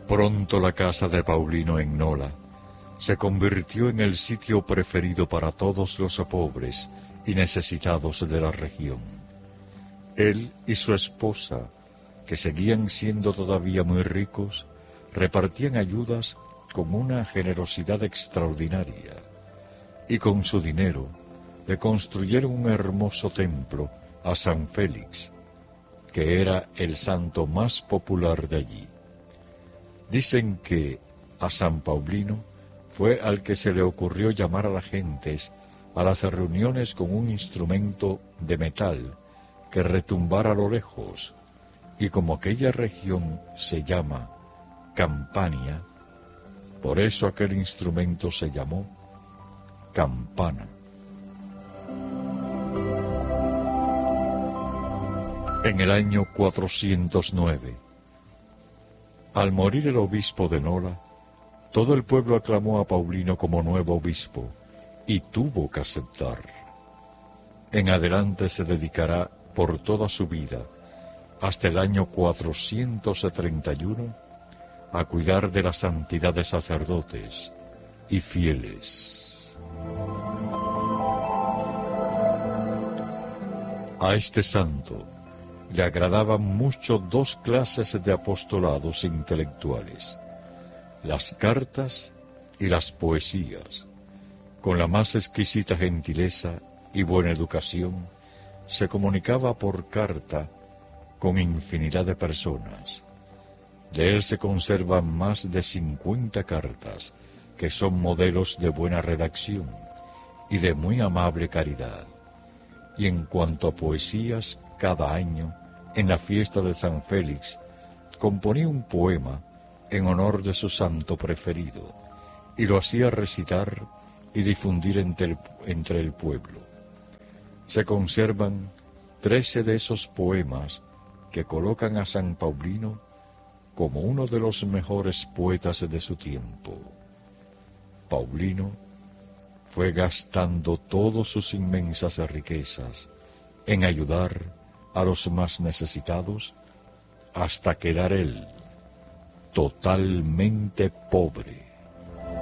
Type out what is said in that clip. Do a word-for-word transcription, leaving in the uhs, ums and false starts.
Pronto la casa de Paulino en Nola se convirtió en el sitio preferido para todos los pobres y necesitados de la región. Él y su esposa, que seguían siendo todavía muy ricos, repartían ayudas con una generosidad extraordinaria, y con su dinero le construyeron un hermoso templo a San Félix, que era el santo más popular de allí. Dicen que a San Paulino fue al que se le ocurrió llamar a las gentes a las reuniones con un instrumento de metal que retumbara a lo lejos, y como aquella región se llama Campania, por eso aquel instrumento se llamó campana. En el año cuatrocientos nueve, al morir el obispo de Nola, todo el pueblo aclamó a Paulino como nuevo obispo, y tuvo que aceptar. En adelante se dedicará por toda su vida, hasta el año cuatrocientos treinta y uno, a cuidar de la santidad de sacerdotes y fieles. A este santo le agradaban mucho dos clases de apostolados intelectuales: las cartas y las poesías. Con la más exquisita gentileza y buena educación, se comunicaba por carta con infinidad de personas. De él se conservan más de cincuenta cartas, que son modelos de buena redacción y de muy amable caridad. Y en cuanto a poesías, cada año, en la fiesta de San Félix, componía un poema en honor de su santo preferido, y lo hacía recitar y difundir entre el, entre el pueblo. Se conservan trece de esos poemas que colocan a San Paulino como uno de los mejores poetas de su tiempo. Paulino fue gastando todas sus inmensas riquezas en ayudar a los más necesitados hasta quedar él totalmente pobre.